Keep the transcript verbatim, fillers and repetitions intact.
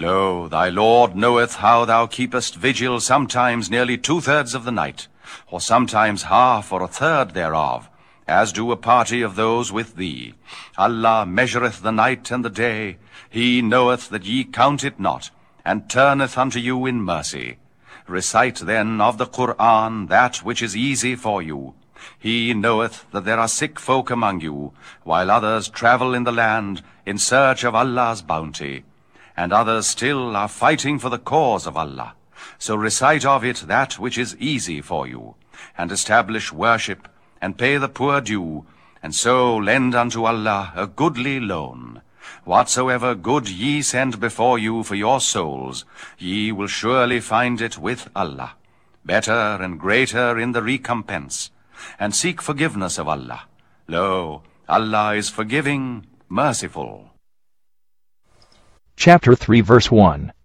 Lo, thy Lord knoweth how thou keepest vigil sometimes nearly two-thirds of the night, or sometimes half or a third thereof, as do a party of those with thee. Allah measureth the night and the day. He knoweth that ye count it not, and turneth unto you in mercy. Recite then of the Qur'an that which is easy for you. He knoweth that there are sick folk among you, while others travel in the land in search of Allah's bounty, and others still are fighting for the cause of Allah. So recite of it that which is easy for you, and establish worship, and pay the poor due, and so lend unto Allah a goodly loan. Whatsoever good ye send before you for your souls, ye will surely find it with Allah, better and greater in the recompense. And seek forgiveness of Allah. Lo, Allah is forgiving, merciful. Chapter three, verse one.